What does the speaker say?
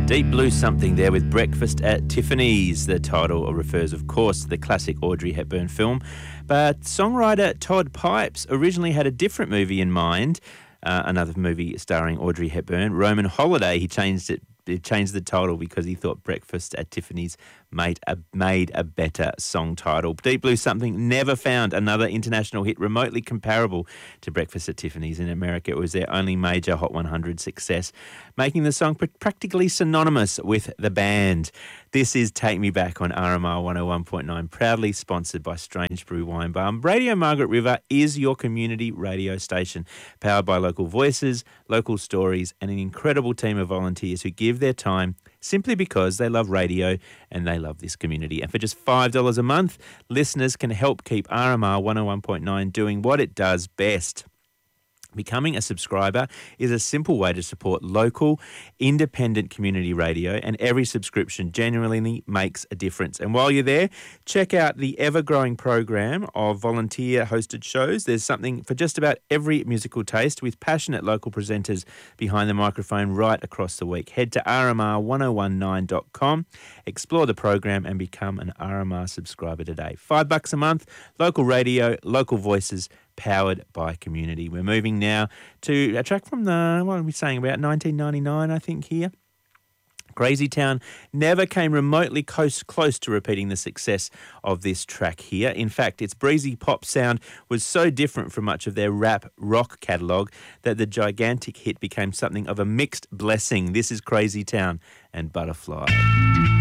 Deep Blue Something there with Breakfast at Tiffany's. The title refers, of course, to the classic Audrey Hepburn film. But songwriter Todd Pipes originally had a different movie in mind, another movie starring Audrey Hepburn, Roman Holiday. He changed the title because he thought Breakfast at Tiffany's made a better song title. Deep Blue Something never found another international hit remotely comparable to Breakfast at Tiffany's. In America, it was their only major Hot 100 success, making the song practically synonymous with the band. This is Take Me Back on RMR 101.9, proudly sponsored by Strange Brew Wine Bar. Radio Margaret River is your community radio station, powered by local voices, local stories, and an incredible team of volunteers who give their time simply because they love radio and they love this community. And for just $5 a month, listeners can help keep RMR 101.9 doing what it does best. Becoming a subscriber is a simple way to support local, independent community radio, and every subscription genuinely makes a difference. And while you're there, check out the ever-growing program of volunteer-hosted shows. There's something for just about every musical taste, with passionate local presenters behind the microphone right across the week. Head to rmr1019.com, explore the program, and become an RMR subscriber today. $5 a month, local radio, local voices, powered by community. We're moving now to a track from what are we saying, about 1999, I think, here. Crazy Town never came remotely close to repeating the success of this track here. In fact, its breezy pop sound was so different from much of their rap rock catalogue that the gigantic hit became something of a mixed blessing. This is Crazy Town and Butterfly.